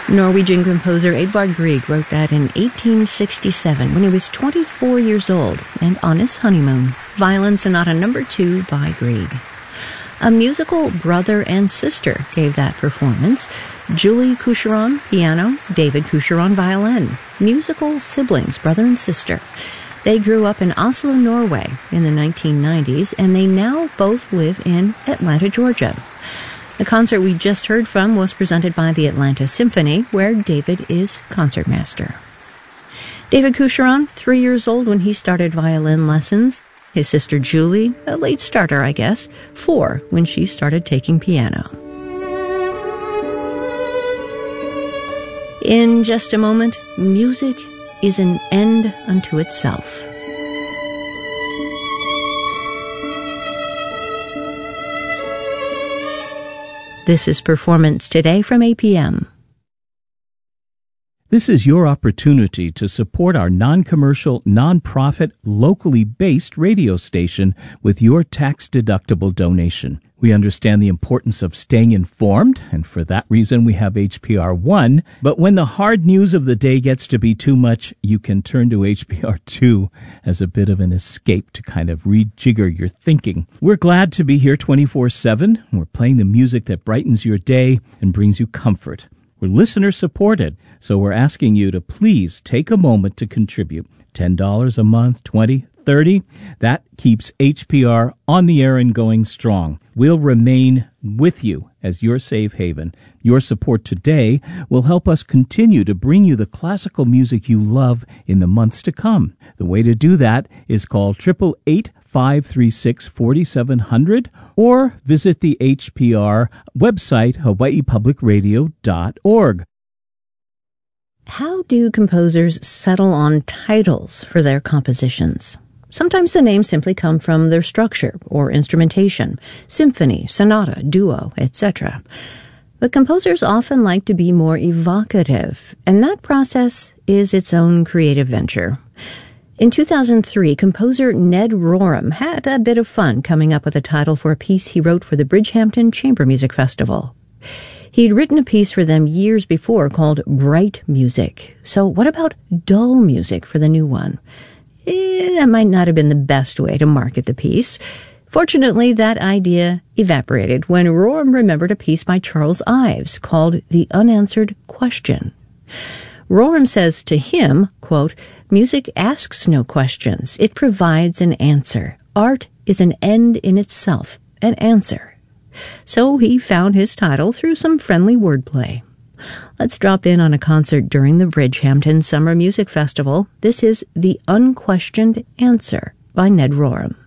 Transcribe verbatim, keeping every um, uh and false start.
Norwegian composer Edvard Grieg wrote that in eighteen sixty-seven when he was twenty-four years old and on his honeymoon. Violin Sonata Number two by Grieg. A musical brother and sister gave that performance. Julie Coucheron, piano, David Coucheron, violin. Musical siblings, brother and sister. They grew up in Oslo, Norway in the nineteen nineties, and they now both live in Atlanta, Georgia. The concert we just heard from was presented by the Atlanta Symphony, where David is concertmaster. David Coucheron, three years old when he started violin lessons. His sister Julie, a late starter, I guess, four when she started taking piano. In just a moment, music is an end unto itself. This is Performance Today from A P M. This is your opportunity to support our non-commercial, non-profit, locally based radio station with your tax-deductible donation. We understand the importance of staying informed, and for that reason we have H P R one. But when the hard news of the day gets to be too much, you can turn to H P R two as a bit of an escape to kind of rejigger your thinking. We're glad to be here twenty-four seven. We're playing the music that brightens your day and brings you comfort. We're listener-supported, so we're asking you to please take a moment to contribute. ten dollars a month, twenty dollars, thirty dollars. That keeps H P R on the air and going strong. We'll remain with you as your safe haven. Your support today will help us continue to bring you the classical music you love in the months to come. The way to do that is call eight eight eight, five three six, four seven zero zero or visit the H P R website, hawaii public radio dot org. How do composers settle on titles for their compositions? Sometimes the names simply come from their structure or instrumentation, symphony, sonata, duo, et cetera. But composers often like to be more evocative, and that process is its own creative venture. In two thousand three, composer Ned Rorem had a bit of fun coming up with a title for a piece he wrote for the Bridgehampton Chamber Music Festival. He'd written a piece for them years before called Bright Music. So what about dull music for the new one? Eh, that might not have been the best way to market the piece. Fortunately, that idea evaporated when Rorem remembered a piece by Charles Ives called The Unanswered Question. Rorem says to him, quote, "Music asks no questions. It provides an answer. Art is an end in itself, an answer." So he found his title through some friendly wordplay. Let's drop in on a concert during the Bridgehampton Summer Music Festival. This is The Unquestioned Answer by Ned Rorem.